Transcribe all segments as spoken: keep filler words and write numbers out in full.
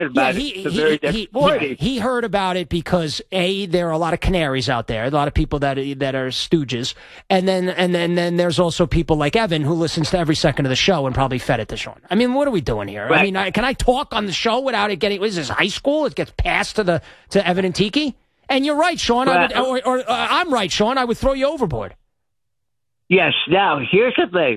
about yeah, he, it. It's he, very he, disappointing. yeah, he heard about it because A, there are a lot of canaries out there, a lot of people that are, that are stooges, and then and then then there's also people like Evan who listens to every second of the show and probably fed it to Sean. I mean, what are we doing here? Right. I mean, I, can I talk on the show without it getting? What is this, high school? It gets passed to the to Evan and Tiki. And you're right, Sean. Right. I would, or, or uh, I'm right, Sean. I would throw you overboard. Yes. Now, here's the thing.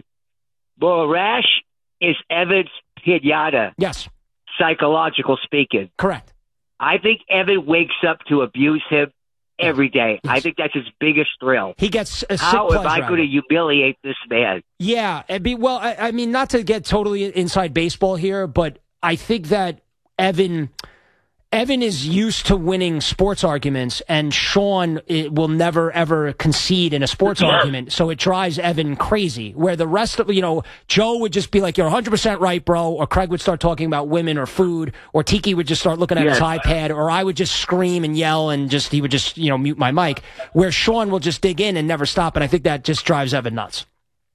Borash is Evan's pinata. Yes. Psychological speaking. Correct. I think Evan wakes up to abuse him every day. Yes. I think that's his biggest thrill. He gets a sick How am pleasure I out of going to it. humiliate this man? Yeah. It'd be, well, I, I mean, not to get totally inside baseball here, but I think that Evan... Evan is used to winning sports arguments, and Sean it, will never, ever concede in a sports argument, so it drives Evan crazy, where the rest of, you know, Joe would just be like, you're one hundred percent right, bro, or Craig would start talking about women or food, or Tiki would just start looking at yes. his iPad, or I would just scream and yell and just, he would just, you know, mute my mic, where Sean will just dig in and never stop, and I think that just drives Evan nuts.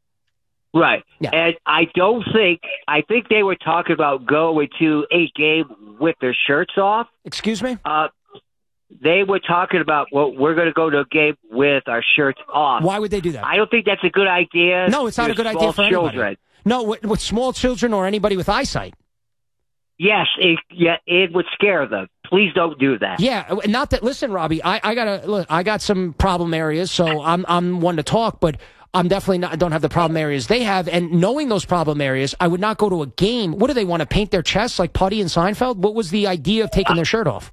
Right. Yeah. And I don't think, I think they were talking about going to a game with their shirts off. Excuse me? Uh, they were talking about, well, we're going to go to a game with our shirts off. Why would they do that? I don't think that's a good idea. No, it's not a good idea small for anybody. children. No, with, with small children or anybody with eyesight. Yes, it, yeah, it would scare them. Please don't do that. Yeah, not that. Listen, Robbie, I, I gotta look. I got some problem areas, so I'm I'm one to talk, but I'm definitely not. I don't have the problem areas they have. And knowing those problem areas, I would not go to a game. What do they want to paint their chests like Putty and Seinfeld? What was the idea of taking their shirt off?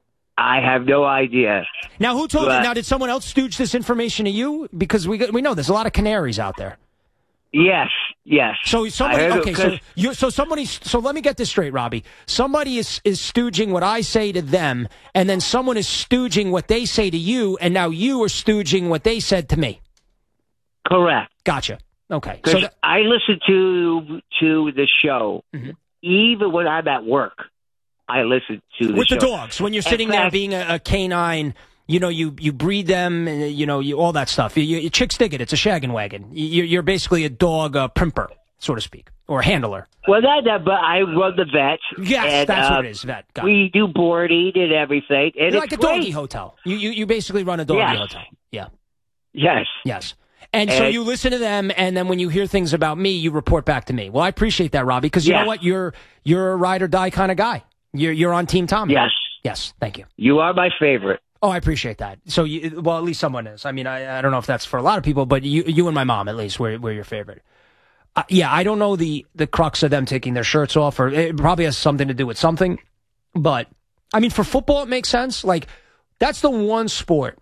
I have no idea. Now, who told but, you? Now, did someone else stooge this information to you? Because we we know there's a lot of canaries out there. Yes, yes. So somebody, I heard okay, it, so you, so somebody, so let me get this straight, Robbie. Somebody is is stooging what I say to them, and then someone is stooging what they say to you, and now you are stooging what they said to me. Correct. Gotcha. Okay. Because So that, I listen to to the show, Mhm. even when I'm at work. I listen to the with show. the dogs, when you're In sitting there fact- being a, a canine, you know, you, you breed them, and, you know, you, all that stuff. You, you, chicks dig it. It's a shaggin' wagon. You, you're basically a dog uh, primper, so to speak, or handler. Well, not that, but I run the vet. Yes, and, that's uh, what it is, vet. Got it. We do boarding and everything. And You're it's like a great. doggy hotel. You, you, you basically run a doggy Yes. hotel. Yeah. Yes. Yes. And so And- you listen to them, and then when you hear things about me, you report back to me. Well, I appreciate that, Robbie, because you Yeah. know what? You're you're a ride or die kind of guy. You're you're on Team Tommy. Yes. Yes. Thank you. You are my favorite. Oh, I appreciate that. So, you, well, at least someone is. I mean, I, I don't know if that's for a lot of people, but you you and my mom, at least, we're, we're your favorite. Uh, yeah, I don't know the, the crux of them taking their shirts off, or it probably has something to do with something. But, I mean, for football, it makes sense. Like, that's the one sport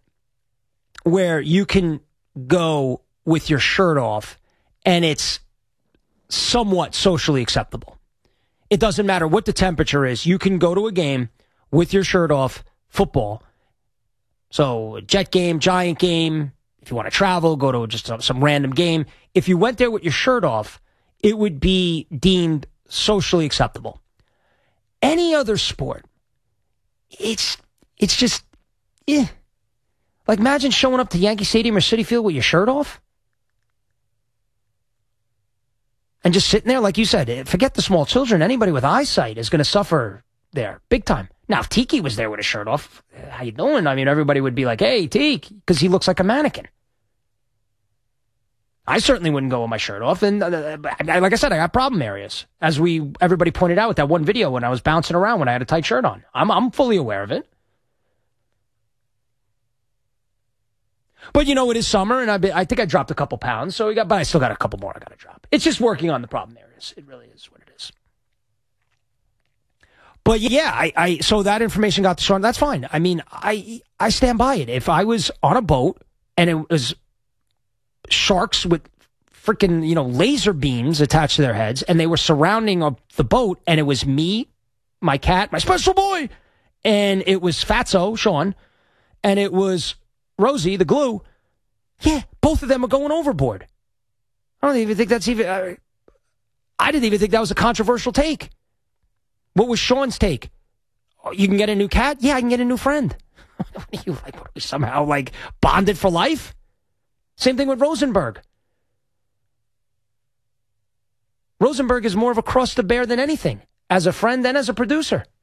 where you can go with your shirt off, and it's somewhat socially acceptable. It doesn't matter what the temperature is. You can go to a game with your shirt off, football. So, a Jet game, Giant game. If you want to travel, go to just some, some random game. If you went there with your shirt off, it would be deemed socially acceptable. Any other sport, it's it's just, eh. Like, imagine showing up to Yankee Stadium or Citi Field with your shirt off. And just sitting there, like you said, forget the small children. Anybody with eyesight is going to suffer there, big time. Now, if Tiki was there with his shirt off, how you doing? I mean, everybody would be like, hey, Tiki, because he looks like a mannequin. I certainly wouldn't go with my shirt off. And uh, like I said, I got problem areas, as we everybody pointed out with that one video when I was bouncing around when I had a tight shirt on. I'm I'm fully aware of it. But, you know, it is summer, and I, be, I think I dropped a couple pounds, so we got, but I still got a couple more I got to drop. It's just working on the problem areas. It really is what it is. But, yeah, I, I so that information got to Sean. That's fine. I mean, I I stand by it. If I was on a boat and it was sharks with freaking, you know, laser beams attached to their heads, and they were surrounding a, the boat, and it was me, my cat, my special boy, and it was Fatso, Sean, and it was Rosie, the glue, yeah, both of them are going overboard. I don't even think that's even, uh, I didn't even think that was a controversial take. What was Sean's take? Oh, you can get a new cat? Yeah, I can get a new friend. What are you, like, what are we somehow, like, bonded for life? Same thing with Rosenberg. Rosenberg is more of a cross to bear than anything, as a friend and as a producer.